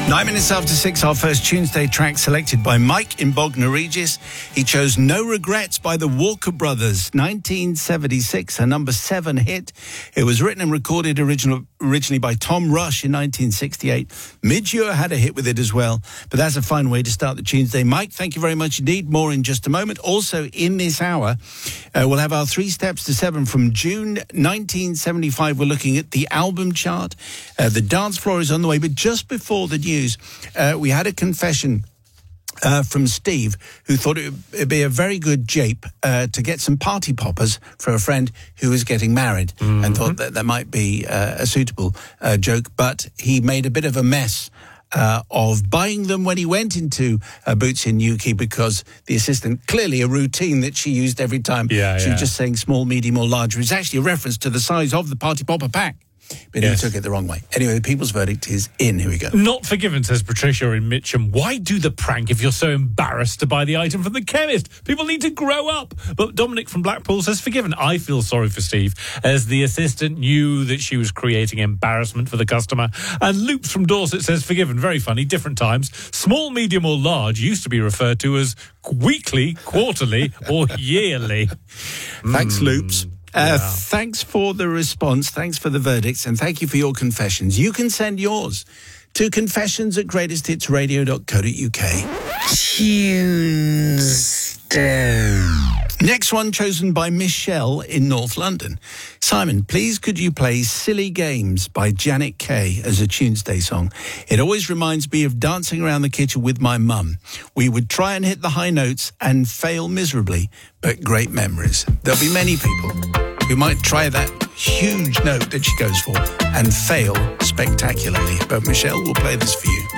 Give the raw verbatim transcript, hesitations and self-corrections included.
Nine minutes after six, our first Tuesday track selected by Mike in Bognor Regis. He chose No Regrets by the Walker Brothers, nineteen seventy-six, a number seven hit. It was written and recorded original, originally by Tom Rush in nineteen sixty-eight. Midge Ure had a hit with it as well, but that's a fine way to start the Tuesday. Mike, thank you very much indeed. More in just a moment. Also, in this hour, uh, we'll have our three steps to seven from June nineteen seventy-five. We're looking at the album chart. Uh, the dance floor is on the way, but just before the news, Uh, we had a confession uh, from Steve, who thought it would be a very good jape uh, to get some party poppers for a friend who was getting married, mm-hmm. and thought that that might be uh, a suitable uh, joke, but he made a bit of a mess Uh, of buying them when he went into uh, Boots in Newquay, because the assistant, clearly a routine that she used every time, yeah, she yeah. was just saying small, medium or large. It was actually a reference to the size of the party popper pack, but yes. he took it the wrong way. Anyway, the people's verdict is in. Here we go. Not forgiven, says Patricia in Mitcham. Why do the prank if you're so embarrassed to buy the item from the chemist? People need to grow up. But Dominic from Blackpool says, forgiven. I feel sorry for Steve, as the assistant knew that she was creating embarrassment for the customer. And Loops from Dorset says, forgiven. Very funny, different times. Small, medium or large used to be referred to as weekly, quarterly or yearly. Thanks, mm. Loops. Uh, yeah. Thanks for the response, thanks for the verdicts, and thank you for your confessions. You can send yours to confessions at greatest hits radio dot co dot uk. Tuesday. Next one chosen by Michelle in North London. Simon, please could you play Silly Games by Janet Kay as a Tuesday song? It always reminds me of dancing around the kitchen with my mum. We would try and hit the high notes and fail miserably, but great memories. There'll be many people who might try that huge note that she goes for and fail spectacularly. But Michelle will play this for you.